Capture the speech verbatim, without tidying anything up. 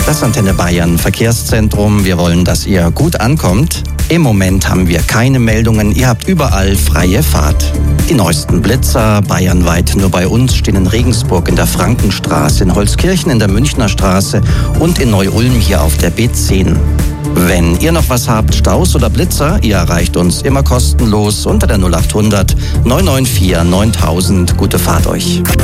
Das Antenne Bayern Verkehrszentrum. Wir wollen, dass ihr gut ankommt. Im Moment haben wir keine Meldungen. Ihr habt überall freie Fahrt. Die neuesten Blitzer bayernweit nur bei uns stehen in Regensburg in der Frankenstraße, in Holzkirchen in der Münchner Straße und in Neu-Ulm hier auf der B zehn. Wenn ihr noch was habt, Staus oder Blitzer, ihr erreicht uns immer kostenlos unter der null acht hundert neun neun vier neuntausend. Gute Fahrt euch.